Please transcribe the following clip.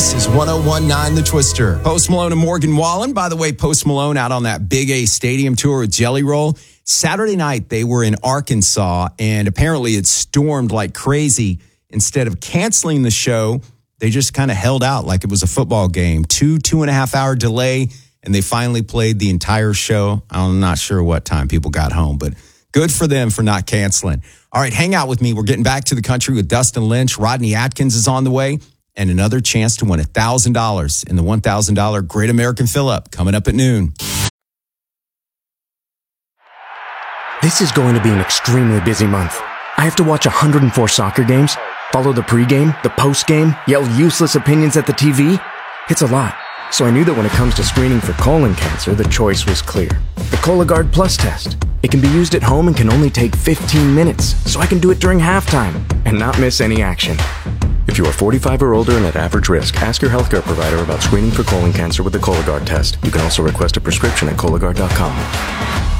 This is 101.9 The Twister. Post Malone and Morgan Wallen. By the way, Post Malone out on that Big A Stadium tour with Jelly Roll. Saturday night, they were in Arkansas, and apparently it stormed like crazy. Instead of canceling the show, they just kind of held out like it was a football game. 2.5 hour delay, and they finally played the entire show. I'm not sure what time people got home, but good for them for not canceling. All right, hang out with me. We're getting back to the country with Dustin Lynch. Rodney Atkins is on the way, and another chance to win $1,000 in the $1,000 Great American Fill-Up coming up at noon. This is going to be an extremely busy month. I have to watch 104 soccer games, follow the pregame, the postgame, yell useless opinions at the TV. It's a lot. So I knew that when it comes to screening for colon cancer, the choice was clear. The Cologuard Plus test. It can be used at home and can only take 15 minutes, so I can do it during halftime and not miss any action. If you are 45 or older and at average risk, ask your healthcare provider about screening for colon cancer with the Cologuard test. You can also request a prescription at Cologuard.com.